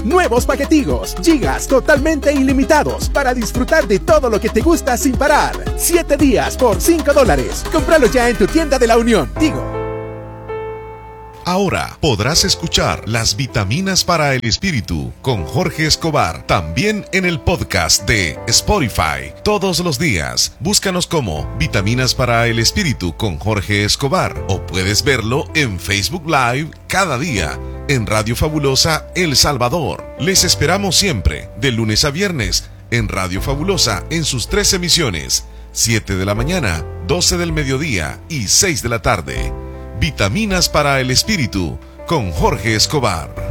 Nuevos paquetigos, gigas totalmente ilimitados para disfrutar de todo lo que te gusta sin parar. 7 días por $5. Cómpralo ya en tu tienda de la Unión. Tigo. Ahora podrás escuchar Las Vitaminas para el Espíritu con Jorge Escobar también en el podcast de Spotify todos los días. Búscanos como Vitaminas para el Espíritu con Jorge Escobar o puedes verlo en Facebook Live cada día en Radio Fabulosa El Salvador. Les esperamos siempre de lunes a viernes en Radio Fabulosa en sus 3 emisiones: 7 de la mañana, 12 del mediodía y 6 de la tarde. Vitaminas para el Espíritu con Jorge Escobar.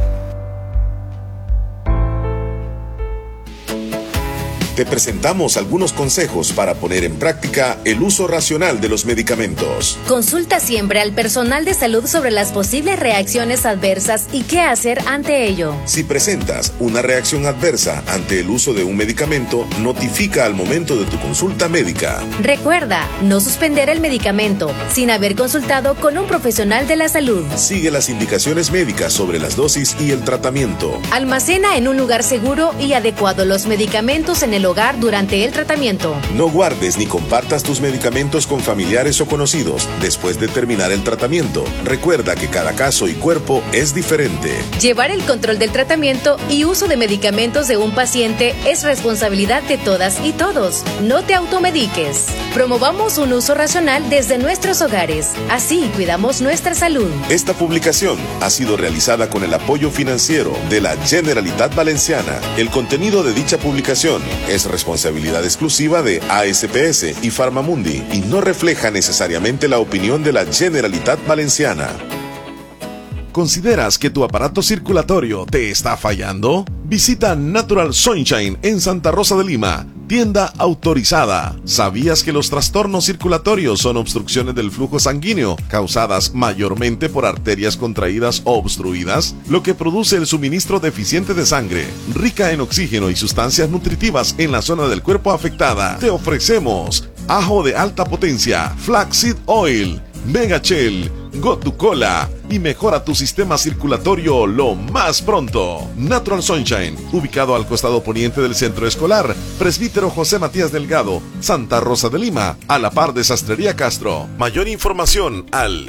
Te presentamos algunos consejos para poner en práctica el uso racional de los medicamentos. Consulta siempre al personal de salud sobre las posibles reacciones adversas y qué hacer ante ello. Si presentas una reacción adversa ante el uso de un medicamento, notifica al momento de tu consulta médica. Recuerda, no suspender el medicamento sin haber consultado con un profesional de la salud. Sigue las indicaciones médicas sobre las dosis y el tratamiento. Almacena en un lugar seguro y adecuado los medicamentos en el hogar durante el tratamiento. No guardes ni compartas tus medicamentos con familiares o conocidos después de terminar el tratamiento. Recuerda que cada caso y cuerpo es diferente. Llevar el control del tratamiento y uso de medicamentos de un paciente es responsabilidad de todas y todos. No te automediques. Promovamos un uso racional desde nuestros hogares. Así cuidamos nuestra salud. Esta publicación ha sido realizada con el apoyo financiero de la Generalitat Valenciana. El contenido de dicha publicación es responsabilidad exclusiva de ASPS y Farmamundi y no refleja necesariamente la opinión de la Generalitat Valenciana. ¿Consideras que tu aparato circulatorio te está fallando? Visita Natural Sunshine en Santa Rosa de Lima, tienda autorizada. ¿Sabías que los trastornos circulatorios son obstrucciones del flujo sanguíneo causadas mayormente por arterias contraídas o obstruidas, lo que produce el suministro deficiente de sangre, rica en oxígeno y sustancias nutritivas en la zona del cuerpo afectada? Te ofrecemos ajo de alta potencia, Flaxseed Oil, Megachel, Gotucola y mejora tu sistema circulatorio lo más pronto. Natural Sunshine, ubicado al costado poniente del centro escolar, Presbítero José Matías Delgado, Santa Rosa de Lima, a la par de Sastrería Castro. Mayor información al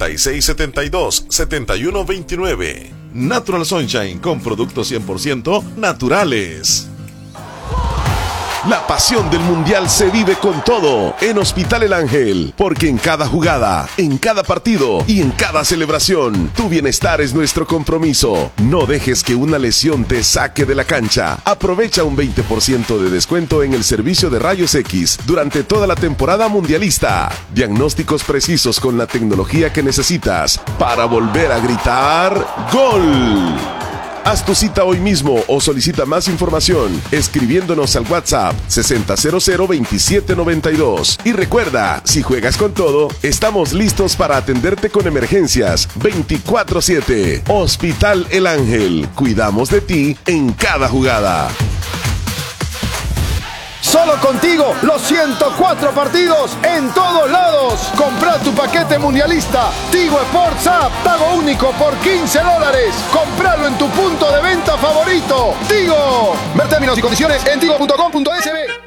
7672-7129. Natural Sunshine con productos 100% naturales. La pasión del Mundial se vive con todo en Hospital El Ángel, porque en cada jugada, en cada partido y en cada celebración, tu bienestar es nuestro compromiso. No dejes que una lesión te saque de la cancha. Aprovecha un 20% de descuento en el servicio de rayos X durante toda la temporada mundialista. Diagnósticos precisos con la tecnología que necesitas para volver a gritar ¡Gol! Haz tu cita hoy mismo o solicita más información escribiéndonos al WhatsApp 60002792. Y recuerda, si juegas con todo, estamos listos para atenderte con emergencias 24/7. Hospital El Ángel, cuidamos de ti en cada jugada. Solo contigo, los 104 partidos en todos lados. Compra tu paquete mundialista. Tigo Sports App, pago único por $15. Compralo en tu punto de venta favorito. Tigo. Ver términos y condiciones en tigo.com.sb.